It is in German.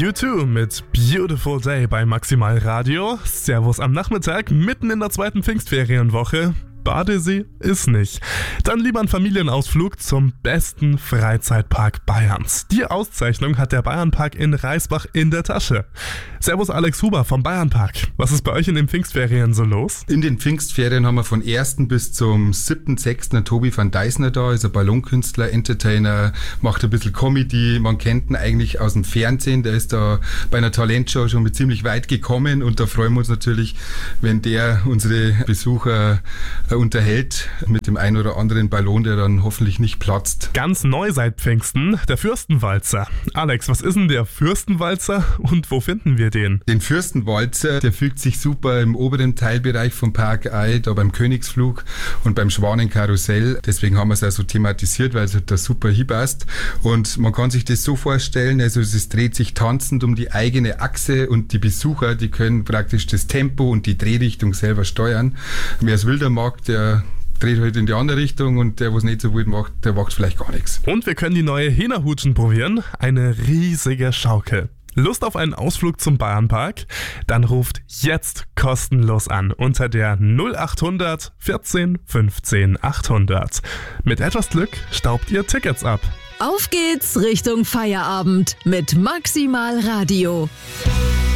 U2 mit Beautiful Day bei Maximal Radio. Servus am Nachmittag, mitten in der zweiten Pfingstferienwoche. Badesee ist nicht. Dann lieber ein Familienausflug zum besten Freizeitpark Bayerns. Die Auszeichnung hat der Bayernpark in Reisbach in der Tasche. Servus Alex Huber vom Bayernpark. Was ist bei euch in den Pfingstferien so los? In den Pfingstferien haben wir von 1. bis zum 7.6. Tobi van Deisner da, ist ein Ballonkünstler, Entertainer, macht ein bisschen Comedy. Man kennt ihn eigentlich aus dem Fernsehen, der ist da bei einer Talentshow schon mit ziemlich weit gekommen und da freuen wir uns natürlich, wenn der unsere Besucher unterhält mit dem ein oder anderen Ballon, der dann hoffentlich nicht platzt. Ganz neu seit Pfingsten, der Fürstenwalzer. Alex, was ist denn der Fürstenwalzer und wo finden wir den? Den Fürstenwalzer, der fügt sich super im oberen Teilbereich vom Park ein, da beim Königsflug und beim Schwanenkarussell. Deswegen haben wir es auch so thematisiert, weil es da super hinpasst. Und man kann sich das so vorstellen, also es dreht sich tanzend um die eigene Achse und die Besucher, die können praktisch das Tempo und die Drehrichtung selber steuern. Wer es wilder mag, der dreht halt in die andere Richtung und der, was nicht so wild macht, der macht vielleicht gar nichts. Und wir können die neue Hühnerhutschen probieren. Eine riesige Schaukel. Lust auf einen Ausflug zum Bayernpark? Dann ruft jetzt kostenlos an unter der 0800 14 15 800. Mit etwas Glück staubt ihr Tickets ab. Auf geht's Richtung Feierabend mit Maximal Radio.